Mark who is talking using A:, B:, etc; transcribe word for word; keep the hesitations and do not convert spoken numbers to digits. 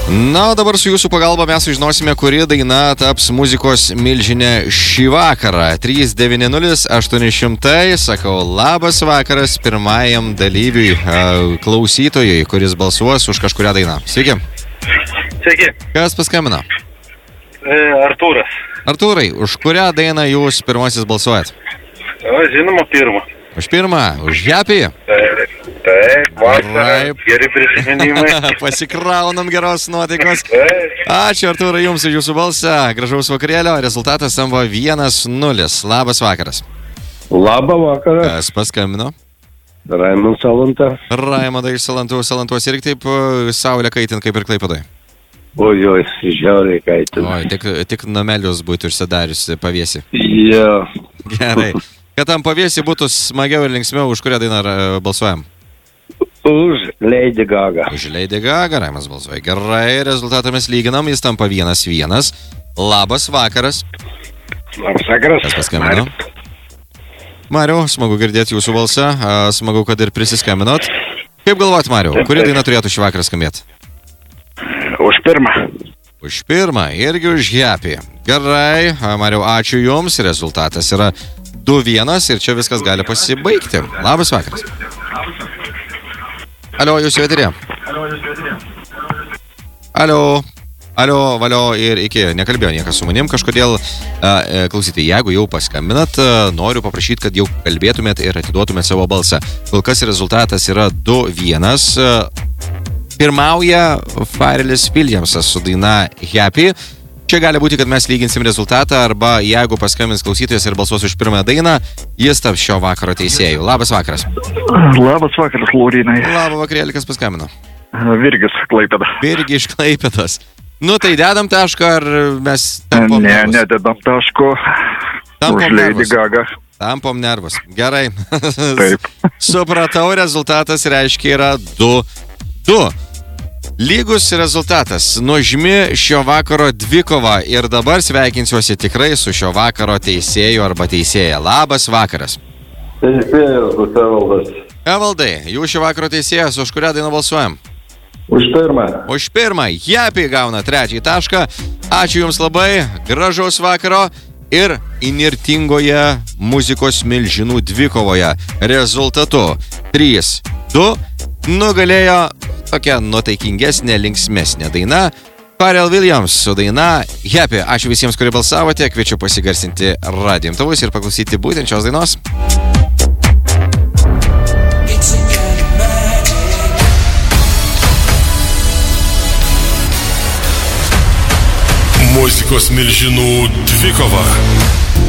A: Na, o dabar su jūsų pagalba mes sužinosime, kuri daina taps muzikos milžinė šį vakarą. trys devyni nulis aštuoni šimtai, sakau, labas vakaras pirmajam dalyviui, klausytojui, kuris balsuos už kažkurią dainą. Sveiki.
B: Sveiki.
A: Kas paskambino?
B: E, Artūras.
A: Artūrai, už kurią dainą jūs pirmasis balsuojat?
B: O, žinoma, pirmą.
A: Už pirmą, už Happy?
B: Taip, taip, vasara, geri prisiminimai.
A: Pasikraunam geros nuotaikos.
B: Taip.
A: Ačiū, Artūrai, jums už jūsų balsą. Gražaus vakarėlio, rezultatas tampa vienas nulis. Labas vakaras.
C: Labą vakarą.
A: Kas paskambino?
C: Raimondas Salantas.
A: Raimondas iš Salantų, Salantuos ir taip saulė kaitin kaip ir Klaipėdoje.
C: Oi, oi, žiauriai kaitin.
A: Oi, tik, tik namelius būtų užsidariusi pavėsi.
C: Jo.
A: Gerai. Kad tam pavėsi būtų smagiau ir linksmiau, už kurią dainą balsuojam?
C: Už Lady Gaga.
A: Už Lady Gaga, Raimas balsuoja. Gerai, rezultatą mes lyginam, jis tampa vienas vienas. Labas vakaras.
C: Labas vakaras.
A: Kas paskambino? Mariau, smagu girdėti jūsų balsą, smagu, kad ir prisiskambinot. Kaip galvojat, Mariau, kuri daina turėtų šį vakarą skambėti?
C: Už pirmą.
A: Už pirmą, irgi už Happy. Gerai, Mariau, ačiū jums, rezultatas yra du vienas ir čia viskas gali pasibaigti. Labas vakaras. Alio, jūs jau eterė. Alio, alio, valio ir iki. Nekalbėjo niekas su manim. Kažkodėl, uh, klausyti, jeigu jau paskambinat, uh, noriu paprašyti, kad jau kalbėtumėt ir atiduotumėt savo balsą. Kol kas rezultatas yra du vienas. Uh, pirmauja Pharrelis Williamsas su daina Happy. Čia gali būti, kad mes lyginsim rezultatą, arba jeigu paskambins klausytojas ir balsuos už pirmąją dainą, jis taps šio vakaro teisėjų. Labas vakaras.
D: Labas vakaras, Laurinai.
A: Labą vakarėlį, kas paskambino?
D: Virgis, Klaipėda.
A: Virgi iš Klaipėdos. Nu tai dedam tašką, ar mes tampom
D: ne,
A: nervus?
D: Ne, nededam taško.
A: Tampom
D: už Lady
A: nervus.
D: Gaga.
A: Tampom nervus. Gerai.
D: Taip.
A: Supratau, rezultatas reiškia yra du du. Lygus rezultatas, nuožmi šio vakaro dvikova ir dabar sveikinsiuosi tikrai su šio vakaro teisėju arba teisėja. Labas vakaras.
C: Teisėjas bus Evaldas.
A: Evaldai, jūs šio vakaro teisėjas, už kurią dainą balsuojam?
C: Už pirmą.
A: Už pirmą, Happy gauna trečiąjį tašką. Ačiū jums labai, gražaus vakaro ir įnirtingoje muzikos milžinų dvikovoje rezultatu trys du nugalėjo tokia nuotaikingesnė, linksmesnė daina Pharrell Williams su daina Happy. Ačiū visiems, kurie balsavote, kviečiu pasigarsinti radijo imtuvus ir paklausyti būtent šios dainos.
E: Muzikos milžinų dvikova.